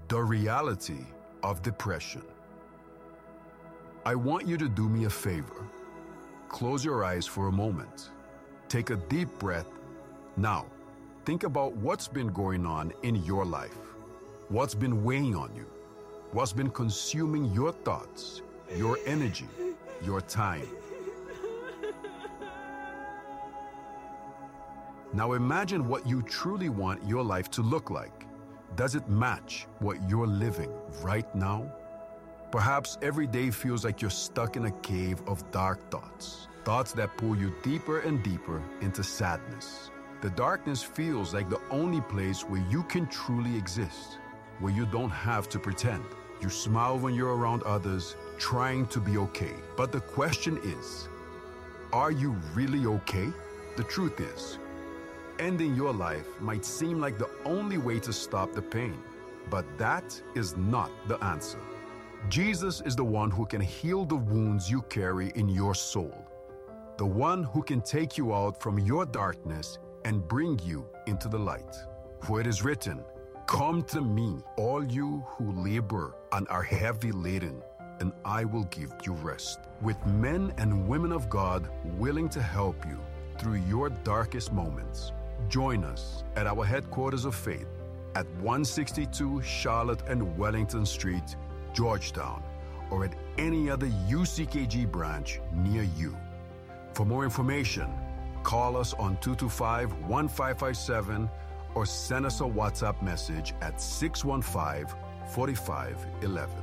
The reality of depression. I want you to do me a favor. Close your eyes for a moment. Take a deep breath. Now, think about what's been going on in your life. What's been weighing on you? What's been consuming your thoughts, your energy, your time? Now imagine what you truly want your life to look like. Does it match what you're living right now? Perhaps every day feels like you're stuck in a cave of dark thoughts, thoughts that pull you deeper and deeper into sadness. The darkness feels like the only place where you can truly exist, where you don't have to pretend. You smile when you're around others, trying to be okay. But the question is, are you really okay? The truth is, ending your life might seem like the only way to stop the pain, but that is not the answer. Jesus is the one who can heal the wounds you carry in your soul, the one who can take you out from your darkness and bring you into the light. For it is written, "Come to me, all you who labor and are heavy laden, and I will give you rest." With men and women of God willing to help you through your darkest moments. Join us at our headquarters of faith at 162 Charlotte and Wellington Street, Georgetown, or at any other UCKG branch near you. For more information, call us on 225-1557 or send us a WhatsApp message at 615-4511.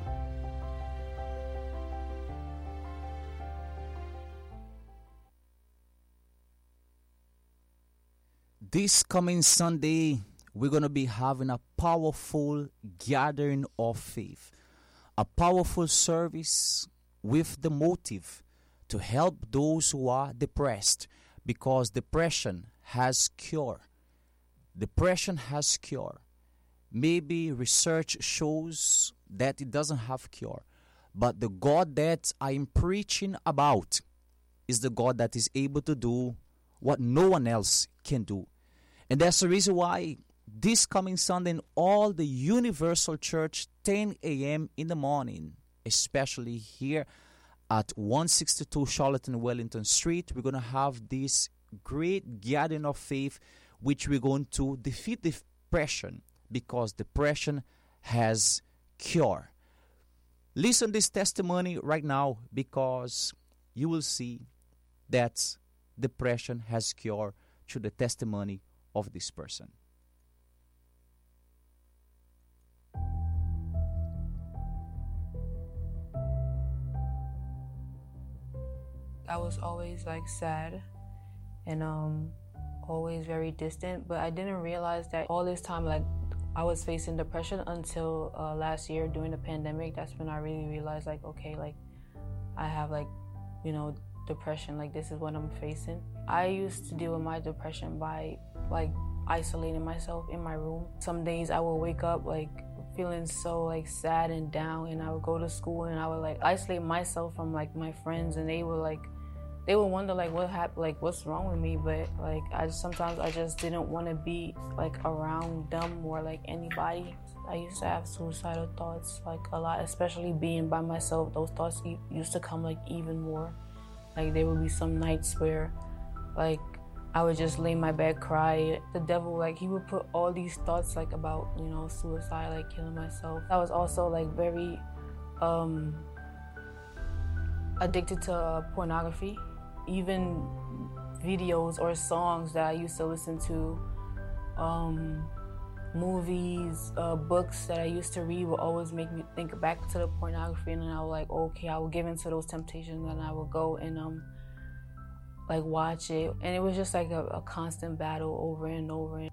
This coming Sunday, we're going to be having a powerful gathering of faith, a powerful service with the motive to help those who are depressed, because depression has cure. Depression has cure. Maybe research shows that it doesn't have cure, but the God that I am preaching about is the God that is able to do what no one else can do. And that's the reason why this coming Sunday in all the Universal Church, 10 a.m. in the morning, especially here at 162 Charlotte and Wellington Street, we're going to have this great gathering of faith, which we're going to defeat depression, because depression has cure. Listen to this testimony right now, because you will see that depression has cure through the testimony of this person. I was always like sad and always very distant, but I didn't realize that all this time like I was facing depression until last year during the pandemic. That's when I really realized like, okay, like I have like, depression, like this is what I'm facing. I used to deal with my depression by like isolating myself in my room. Some days I will wake up like feeling so like sad and down, and I would go to school and I would like isolate myself from like my friends, and they would wonder like what happened, like what's wrong with me. But like sometimes I just didn't want to be like around them or like anybody. I used to have suicidal thoughts like a lot, especially being by myself. Those thoughts used to come like even more. Like there would be some nights where like I would just lay in my bed, cry. The devil, like he would put all these thoughts like about, suicide, like killing myself. I was also like very addicted to pornography. Even videos or songs that I used to listen to, movies, books that I used to read would always make me think back to the pornography, and then I would like, okay, I would give into those temptations, and I would go and like watch it, and it was just like a constant battle over and over.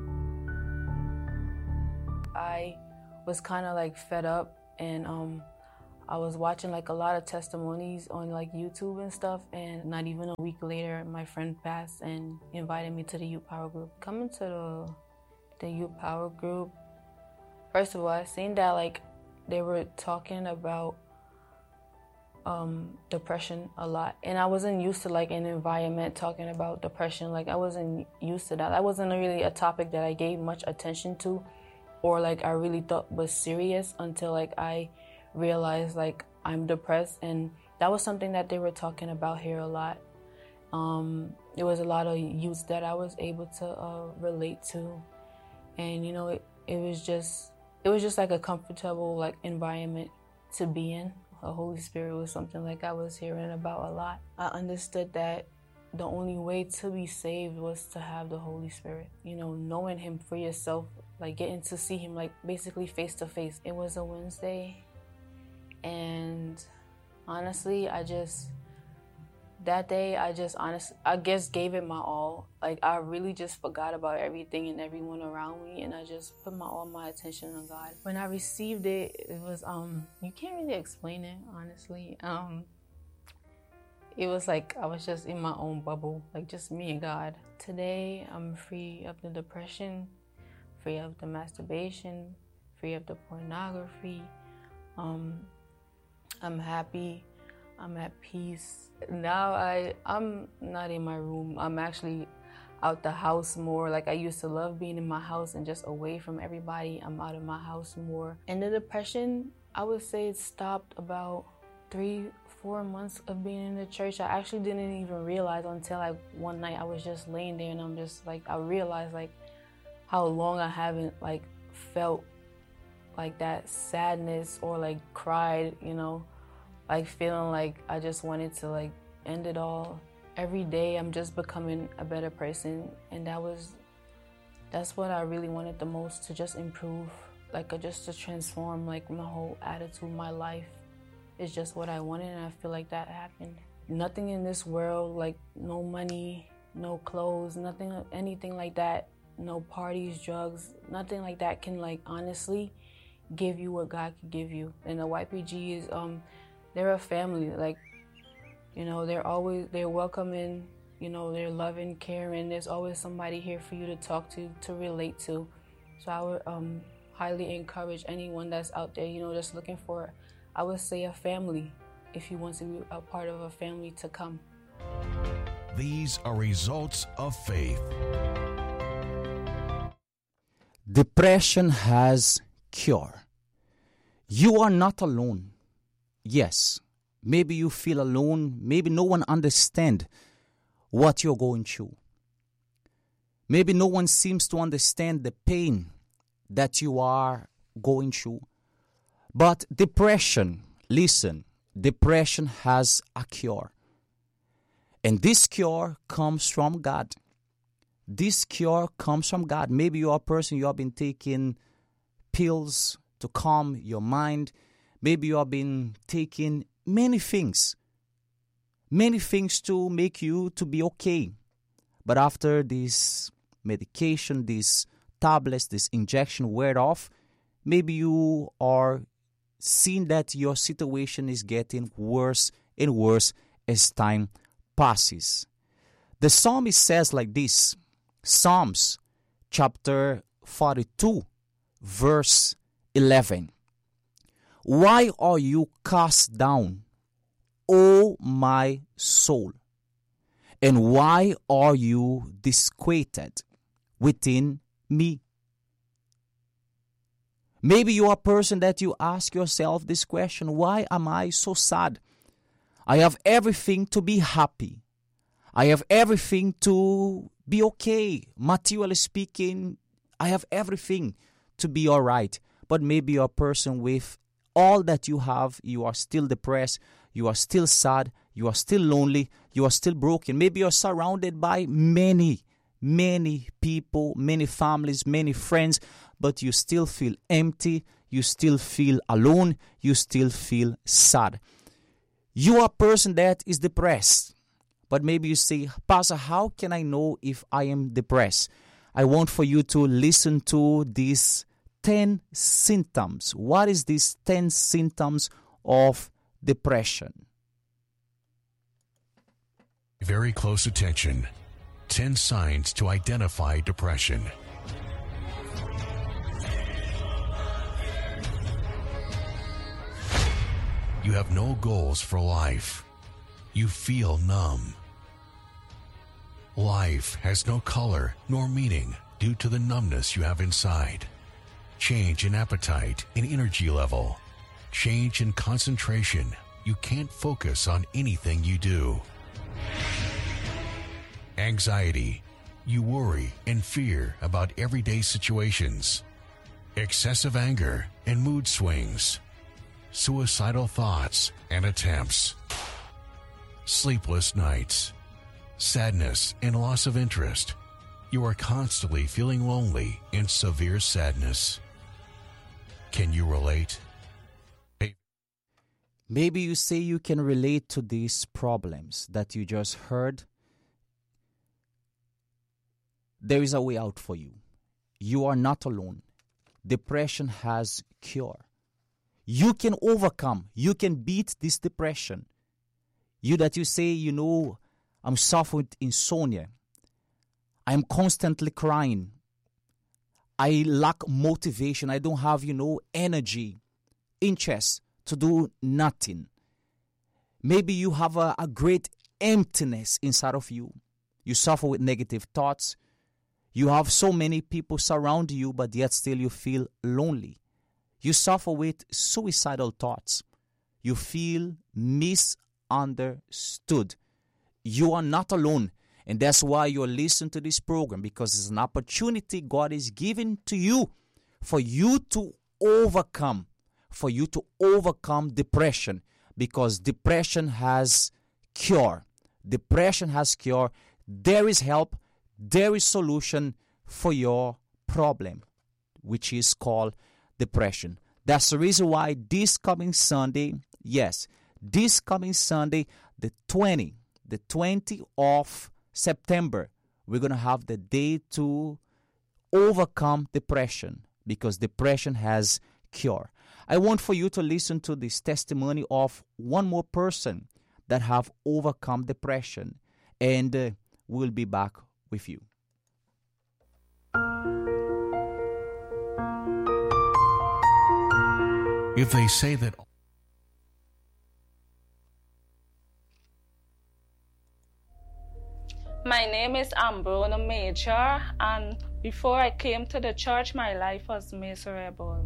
I was kind of like fed up, and I was watching like a lot of testimonies on like YouTube and stuff, and not even a week later, my friend passed and invited me to the Youth Power Group. Coming to the Youth Power Group, first of all, I seen that like they were talking about depression a lot, and I wasn't used to like an environment talking about depression. Like I wasn't used to that. That wasn't really a topic that I gave much attention to, or like I really thought was serious until like I realized like I'm depressed. And that was something that they were talking about here a lot. It was a lot of youths that I was able to relate to, and you know, it was just like a comfortable like environment to be in. The Holy Spirit was something like I was hearing about a lot. I understood that the only way to be saved was to have the Holy Spirit. You know, knowing Him for yourself, like getting to see Him like basically face to face. It was a Wednesday, and honestly, that day, I guess gave it my all. Like, I really just forgot about everything and everyone around me, and I just put all my attention on God. When I received it, it was, you can't really explain it, honestly. It was like I was just in my own bubble, like just me and God. Today, I'm free of the depression, free of the masturbation, free of the pornography. I'm happy. I'm at peace. Now I'm not in my room. I'm actually out the house more. Like I used to love being in my house and just away from everybody. I'm out of my house more. And the depression, I would say it stopped about 3-4 months of being in the church. I actually didn't even realize until like one night I was just laying there and I'm just like, I realized like how long I haven't like felt like that sadness or like cried, you know. Like feeling like I just wanted to like end it all. Every day I'm just becoming a better person, and that's what I really wanted the most, to just improve, like just to transform like my whole attitude, my life is just what I wanted, and I feel like that happened. Nothing in this world, like no money, no clothes, nothing, anything like that, no parties, drugs, nothing like that can like honestly give you what God can give you. And the YPG is they're a family, like, you know, they're welcoming, you know, they're loving, caring. There's always somebody here for you to talk to relate to. So I would highly encourage anyone that's out there, you know, just looking for, I would say, a family, if you want to be a part of a family, to come. These are results of faith. Depression has cure. You are not alone. Yes, maybe you feel alone. Maybe no one understands what you're going through. Maybe no one seems to understand the pain that you are going through. But depression, listen, depression has a cure. And this cure comes from God. This cure comes from God. Maybe you're a person, you have been taking pills to calm your mind. Maybe you have been taking many things to make you to be okay. But after this medication, these tablets, this injection wear off, maybe you are seeing that your situation is getting worse and worse as time passes. The psalmist says like this, Psalms chapter 42, verse 11. Why are you cast down, O my soul? And why are you disquieted within me? Maybe you are a person that you ask yourself this question, why am I so sad? I have everything to be happy. I have everything to be okay. Materially speaking, I have everything to be all right. But maybe you're a person with all that you have, you are still depressed, you are still sad, you are still lonely, you are still broken. Maybe you're surrounded by many people, many families, many friends, but you still feel empty, you still feel alone, you still feel sad. You are a person that is depressed, but maybe you say, Pastor, how can I know if I am depressed? I want for you to listen to these 10 symptoms. What is these 10 symptoms of depression? Very close attention. 10 signs to identify depression. You have no goals for life. You feel numb. Life has no color nor meaning due to the numbness you have inside. change in appetite and energy level, change in concentration. You can't focus on anything you do. Anxiety. You worry and fear about everyday situations. Excessive anger and mood swings. Suicidal thoughts and attempts. Sleepless nights. Sadness and loss of interest. You are constantly feeling lonely and severe sadness. Can you relate? Maybe you say you can relate to these problems that you just heard. There is a way out for you. You are not alone. Depression has cure. You can overcome. You can beat this depression. You that you say, I'm suffering with insomnia. I'm constantly crying. I lack motivation. I don't have, energy, interest to do nothing. Maybe you have a great emptiness inside of you. You suffer with negative thoughts. You have so many people surround you, but yet still you feel lonely. You suffer with suicidal thoughts. You feel misunderstood. You are not alone. And that's why you're listening to this program, because it's an opportunity God is giving to you for you to overcome depression, because depression has cure. Depression has cure. There is help. There is solution for your problem, which is called depression. That's the reason why this coming Sunday, the 20th of September, we're going to have the day to overcome depression, because depression has cure. I want for you to listen to this testimony of one more person that have overcome depression, and we'll be back with you. If they say that My name is Ambrona Major, and before I came to the church, my life was miserable.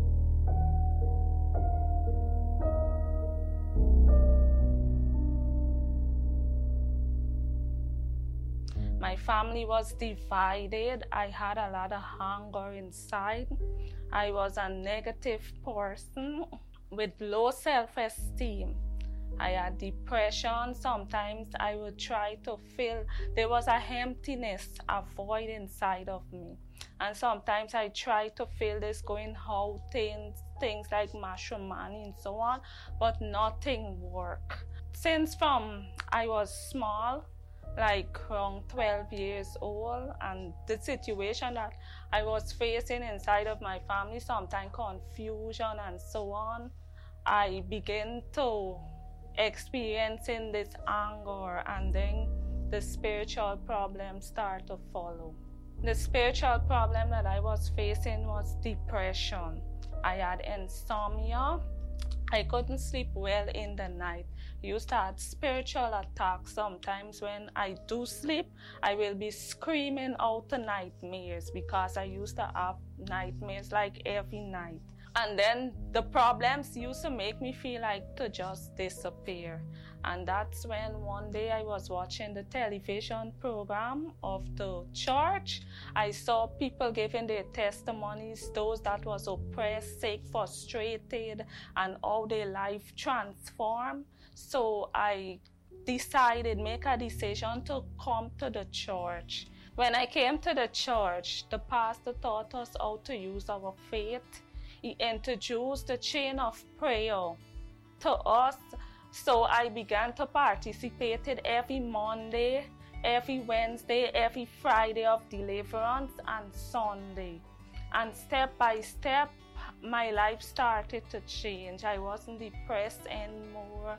My family was divided. I had a lot of hunger inside. I was a negative person with low self-esteem. I had depression. Sometimes I would try to fill. There was a emptiness, a void inside of me. And sometimes I tried to fill this going out things like matrimony and so on, but nothing worked. Since from I was small, like around 12 years old, and the situation that I was facing inside of my family, sometimes confusion and so on, I began to experiencing this anger, and then the spiritual problems start to follow. The spiritual problem that I was facing was depression. I had insomnia. I couldn't sleep well in the night. I used to have spiritual attacks. Sometimes when I do sleep, I will be screaming out the nightmares, because I used to have nightmares like every night. And then the problems used to make me feel like to just disappear. And that's when one day I was watching the television program of the church. I saw people giving their testimonies, those that was oppressed, sick, frustrated, and how their life transformed. So I make a decision to come to the church. When I came to the church, the pastor taught us how to use our faith. He introduced the chain of prayer to us. So I began to participate in every Monday, every Wednesday, every Friday of deliverance, and Sunday. And step by step, my life started to change. I wasn't depressed anymore.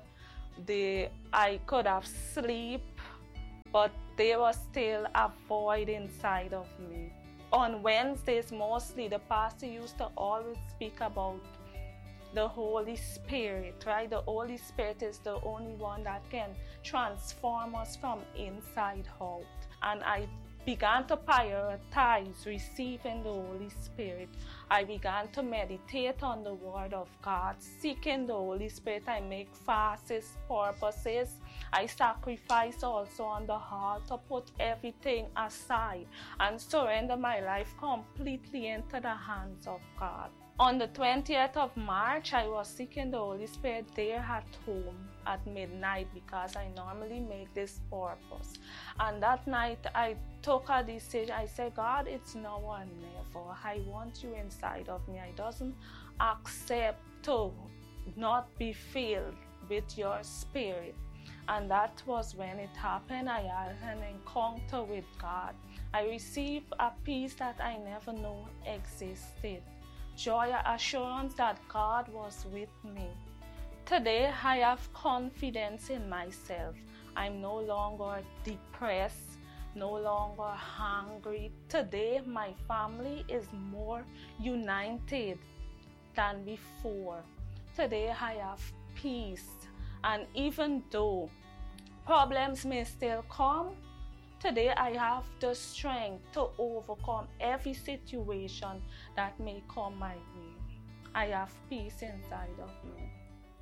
I could have sleep, but there was still a void inside of me. On Wednesdays mostly, the pastor used to always speak about the Holy Spirit, right? The Holy Spirit is the only one that can transform us from inside out. And I began to prioritize receiving the Holy Spirit. I began to meditate on the Word of God, seeking the Holy Spirit. I make fasts, purposes. I sacrifice also on the heart to put everything aside and surrender my life completely into the hands of God. On the 20th of March, I was seeking the Holy Spirit there at home at midnight because I normally make this purpose. And that night, I took a decision. I said, God, it's now or never. I want you inside of me. I doesn't accept to not be filled with your spirit. And that was when it happened. I had an encounter with God. I received a peace that I never knew existed. Joy, assurance that God was with me. Today, I have confidence in myself. I'm no longer depressed, no longer hungry. Today, my family is more united than before. Today, I have peace. And even though problems may still come, today I have the strength to overcome every situation that may come my way. I have peace inside of me.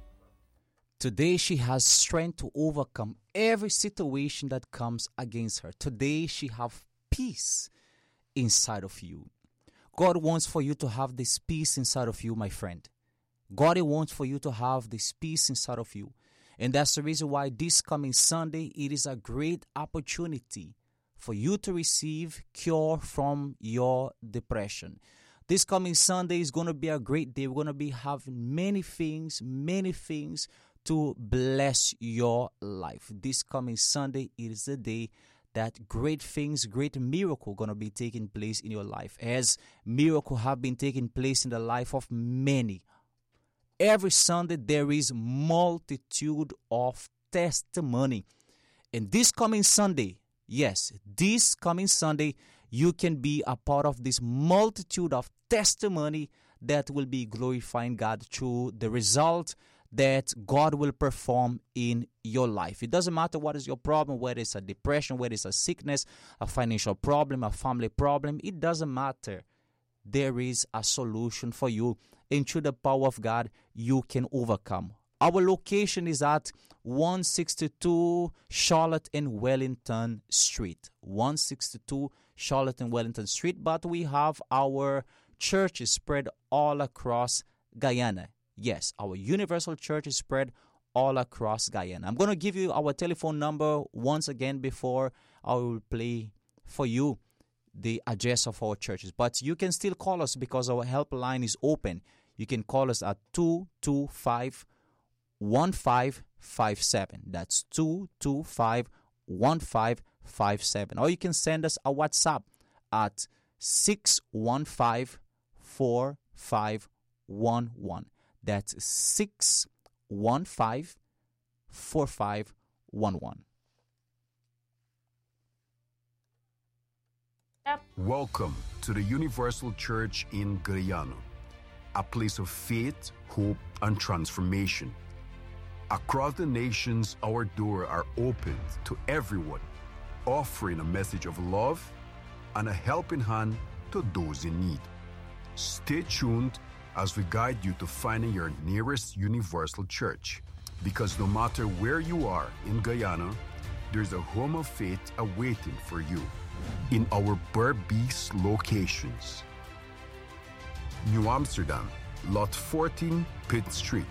Today she has strength to overcome every situation that comes against her. Today she have peace inside of you. God wants for you to have this peace inside of you, my friend. God wants for you to have this peace inside of you. And that's the reason why this coming Sunday, it is a great opportunity for you to receive cure from your depression. This coming Sunday is going to be a great day. We're going to be having many things to bless your life. This coming Sunday, it is the day that great things, great miracle going to be taking place in your life. As miracle have been taking place in the life of many. Every Sunday, there is multitude of testimony. And this coming Sunday, yes, this coming Sunday, you can be a part of this multitude of testimony that will be glorifying God through the result that God will perform in your life. It doesn't matter what is your problem, whether it's a depression, whether it's a sickness, a financial problem, a family problem. It doesn't matter. There is a solution for you. And through the power of God, you can overcome. Our location is at 162 Charlotte and Wellington Street. 162 Charlotte and Wellington Street. But we have our churches spread all across Guyana. Yes, our Universal Church is spread all across Guyana. I'm going to give you our telephone number once again before I will play for you the address of our churches. But you can still call us because our helpline is open. You can call us at 225-1557. That's 225-1557. Or you can send us a WhatsApp at 615-4511. That's 615-4511. Welcome to the Universal Church in Guyana, a place of faith, hope, and transformation. Across the nations, our doors are opened to everyone, offering a message of love and a helping hand to those in need. Stay tuned as we guide you to finding your nearest Universal Church, because no matter where you are in Guyana, there's a home of faith awaiting for you. In our Berbice locations: New Amsterdam, Lot 14, Pitt Street;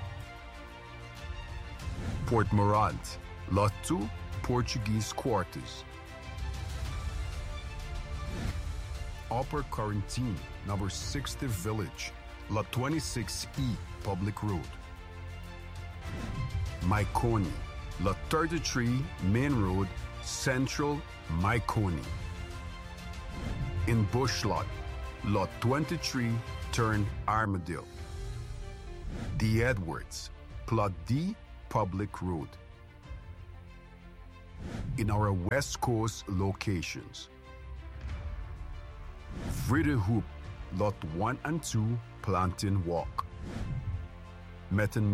Port Morant, Lot 2, Portuguese Quarters; Upper Quarantine, number 60 Village, Lot 26E, Public Road; Maikoni, Lot 33, Main Road, Central, Maikoni; in Bushlot, Lot 23, Turn Armadale; The Edwards, Plot D, Public Road. In our West Coast locations: Vredehoop, Lot 1 and 2, Plantain Walk;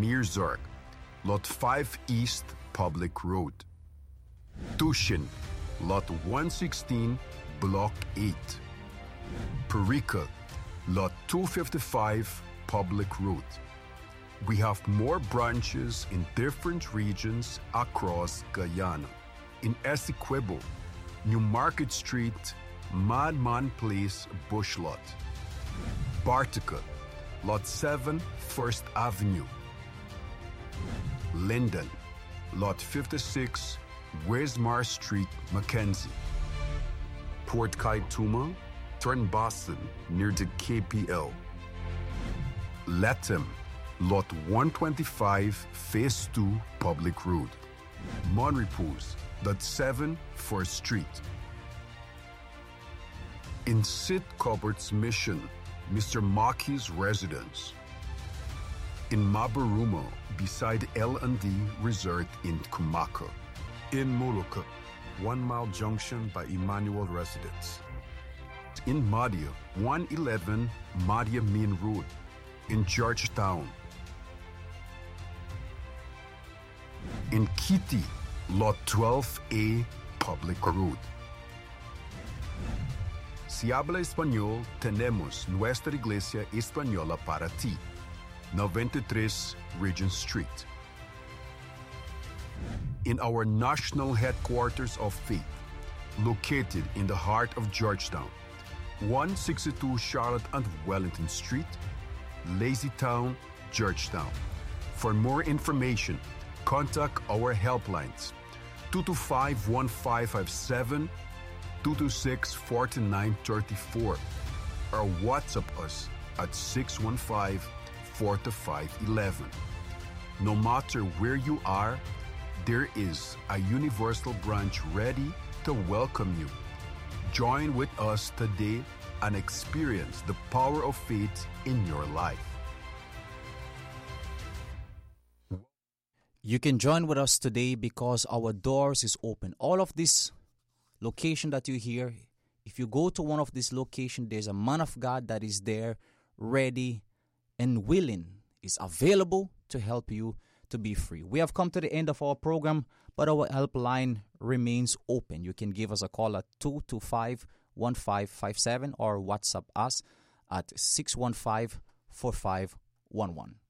Mettenmeerzorg, Lot 5 East, Public Road; Tushin, Lot 116, Block 8. Perica, Lot 255, Public Road. We have more branches in different regions across Guyana. In Essequibo, New Market Street, Madman Place, Bush Lot. Bartica, Lot 7, First Avenue. Linden, Lot 56, Wismar Street, Mackenzie. Port Kaituma, turn Boston near the KPL. Latham, Lot 125, Phase 2, Public Road. Monrepose, Lot 7, 1st Street. In Sid Cupboard's Mission, Mr. Maki's residence. In Mabarumo, beside L&D Resort in Kumako. In Molucca, 1 Mile Junction by Emmanuel Residence. In Madia, 111 Madia Main Road. In Georgetown. In Kitty, Lot 12A, Public Road. Si habla español, tenemos nuestra iglesia española para ti. 93 Regent Street. In our national headquarters of faith, located in the heart of Georgetown, 162 Charlotte and Wellington Street, Lazytown, Georgetown. For more information, contact our helplines 225-1557, 226-4934, or WhatsApp us at 615-4511. No matter where you are, there is a universal branch ready to welcome you. Join with us today and experience the power of faith in your life. You can join with us today because our doors is open. All of this location that you hear, if you go to one of these locations, there's a man of God that is there, ready and willing, is available to help you to be free. We have come to the end of our program, but our helpline remains open. You can give us a call at 225-1557 or WhatsApp us at 615-4511.